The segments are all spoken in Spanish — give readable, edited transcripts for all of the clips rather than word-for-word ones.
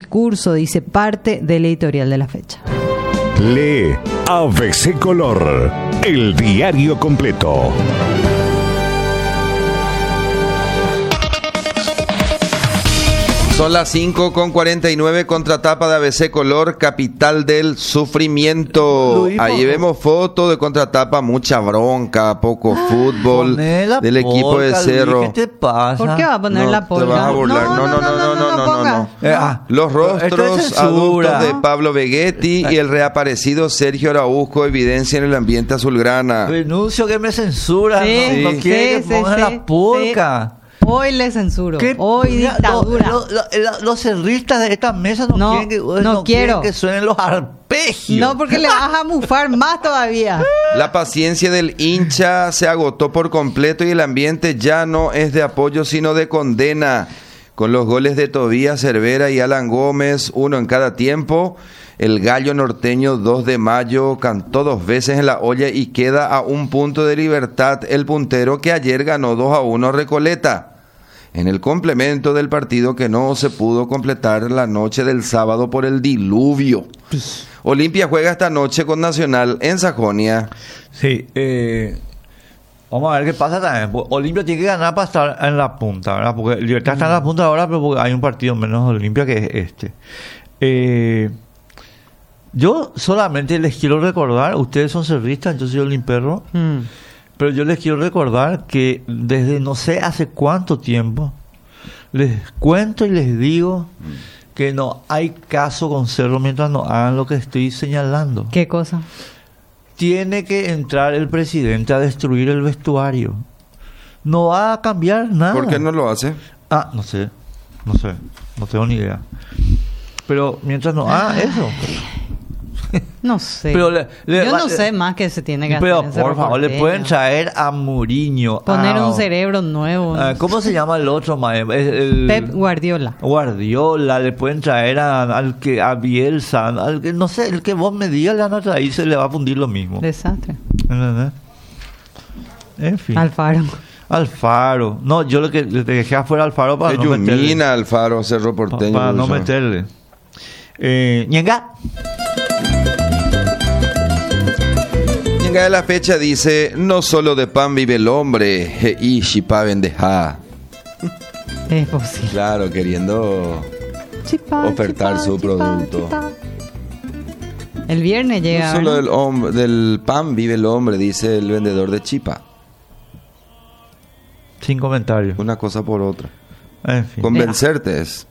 discurso, dice parte del editorial de la fecha. Lee ABC Color, el diario completo. Son las 5:49, contratapa de ABC Color, capital del sufrimiento. Luis, Ahí vemos fotos de contratapa, mucha bronca, poco fútbol Poné la del equipo de polka, Cerro. Luis, ¿qué te pasa? ¿Por qué va a poner No, la te polka? vas a burlar. No. ponga. Los esto rostros es censura. adultos de Pablo Vegetti y el reaparecido Sergio Araújo evidencian el ambiente azulgrana. Renuncio que me censura. Sí, no quiere sí, que ponga sí, la sí. polka. Hoy le censuro. ¿Qué? Hoy Mira, dictadura. Los cerristas de esta mesa No, quieren que, no quieren quiero. que suenen los arpegios. No, porque le vas a mufar más todavía. La paciencia del hincha se agotó por completo y el ambiente ya no es de apoyo sino de condena. Con los goles de Tobías Cervera y Alan Gómez, uno en cada tiempo, el gallo norteño 2 de mayo cantó 2 veces en la olla y queda a un punto de Libertad el puntero que ayer ganó 2-1 Recoleta. En el complemento del partido que no se pudo completar la noche del sábado por el diluvio. Olimpia juega esta noche con Nacional en Sajonia. Sí, vamos a ver qué pasa también. Olimpia tiene que ganar para estar en la punta, ¿verdad? Porque Libertad está en la punta ahora, pero porque hay un partido menos de Olimpia que es este. Yo solamente les quiero recordar, ustedes son cerristas, yo soy olimperro, pero yo les quiero recordar que desde no sé hace cuánto tiempo les cuento y les digo que no hay caso con Cerro mientras no hagan lo que estoy señalando. ¿Qué cosa? Tiene que entrar el presidente a destruir el vestuario. No va a cambiar nada. ¿Por qué no lo hace? No sé, no tengo ni idea. Pero mientras no haga eso. No sé. Pero Yo no sé más que se tiene que hacer. Pero en Cerro por favor, le Porteño. pueden traer a Mourinho. Poner un cerebro nuevo. ¿Cómo se llama el otro, mae? Pep Guardiola. Guardiola, le pueden traer a Bielsa, no sé, el que vos me digas le van a traer, se le va a fundir lo mismo. Desastre. ¿Entendés? En fin. Alfaro. No, yo lo que le dejé afuera Alfaro para no meterle. Ilumina Alfaro, Cerro Porteño. Para no meterle. Ñenga. Ñenga de la fecha dice: no solo de pan vive el hombre, y shipa bendeja. Es posible. Claro, queriendo ofertar su producto. El viernes llega. No solo del pan vive el hombre, dice el vendedor de chipa. Sin comentarios. Una cosa por otra. En fin. Convencerte es.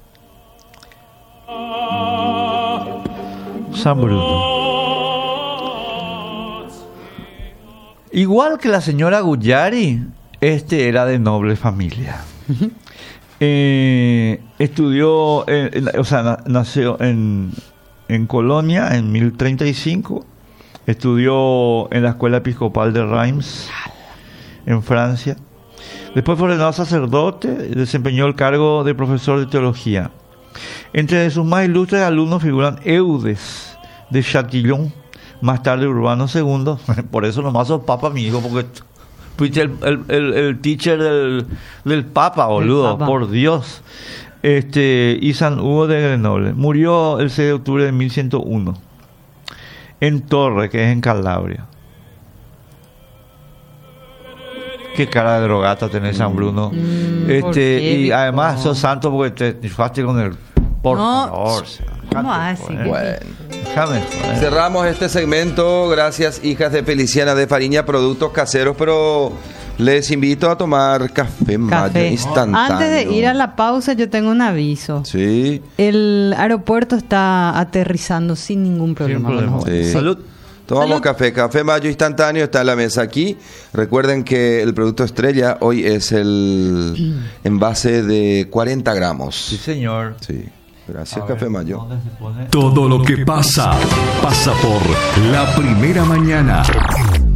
San Bruno. Igual que la señora Guyari, era de noble familia. Estudió, nació en Colonia en 1035. Estudió en la Escuela Episcopal de Reims, en Francia. Después fue ordenado sacerdote, desempeñó el cargo de profesor de teología. Entre sus más ilustres alumnos figuran Eudes de Chatillon, más tarde Urbano II. Por eso nomás sos papa, mi hijo, porque fuiste el teacher del papa, boludo, Papa. por Dios. Y San Hugo de Grenoble. Murió el 6 de octubre de 1101 en Torre, que es en Calabria. Qué cara de drogata tenés, San Bruno. ¿por qué, Y Vico? además sos santo porque te fuiste con el... Por No. favor. ¿Cómo así? Bueno. Déjame. Cerramos este segmento. Gracias, hijas de Feliciana de Fariña, productos caseros, pero les invito a tomar café Mayo instantáneo. Antes de ir a la pausa, yo tengo un aviso. Sí. El aeropuerto está aterrizando sin ningún problema. Sin problema. Bueno, Sí. Salud. Tomamos Salud. café Mayo instantáneo, está en la mesa aquí. Recuerden que el producto estrella hoy es el envase de 40 gramos. Sí, señor. Sí, gracias, A Café ver, Mayo. ¿dónde se pone? Todo lo que pasa, pasa por La Primera Mañana.